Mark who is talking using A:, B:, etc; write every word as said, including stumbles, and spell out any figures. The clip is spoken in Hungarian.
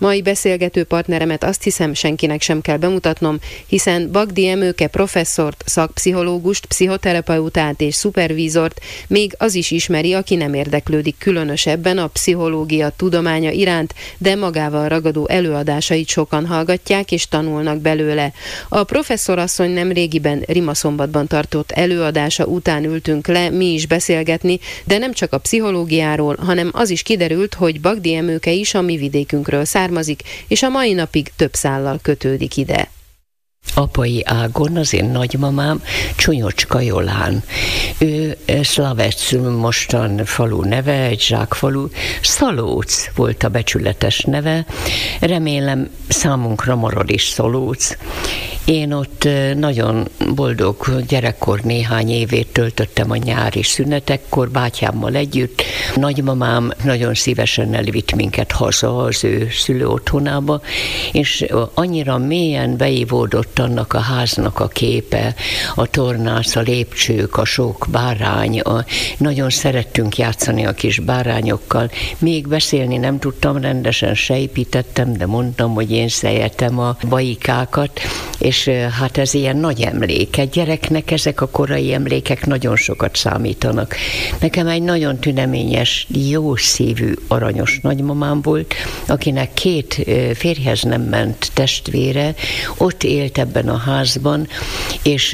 A: Mai beszélgető partneremet azt hiszem senkinek sem kell bemutatnom, hiszen Bagdi Emőke professzort, szakpszichológust, pszichoterapeutát és szupervízort még az is ismeri, aki nem érdeklődik különösebben a pszichológia tudománya iránt, de magával ragadó előadásait sokan hallgatják és tanulnak belőle. A professzorasszony nemrégiben Rimaszombatban tartott előadása után ültünk le mi is beszélgetni, de nem csak a pszichológiáról, hanem az is kiderült, hogy Bagdi Emőke is a mi vidékünkről származik, és a mai napig több szállal kötődik ide.
B: Apai ágon az én nagymamám Csonyocska Jolán. Ő Szlavec mostan falu neve, egy zsákfalu. Szalóc volt a becsületes neve. Remélem számunkra marad is Szalóc. Én ott nagyon boldog gyerekkor néhány évét töltöttem a nyári szünetekkor bátyámmal együtt. Nagymamám nagyon szívesen elvitt minket haza az ő szülő otthonába, és annyira mélyen beívódott annak a háznak a képe, a tornász, a lépcsők, a sok bárány. A, nagyon szerettünk játszani a kis bárányokkal. Még beszélni nem tudtam rendesen, se építettem, de mondtam, hogy én szeretem a baikákat, és hát ez ilyen nagy emlék. Egy gyereknek ezek a korai emlékek nagyon sokat számítanak. Nekem egy nagyon tüneményes, jó szívű, aranyos nagymamám volt, akinek két férjhez nem ment testvére, ott élt ebben a házban, és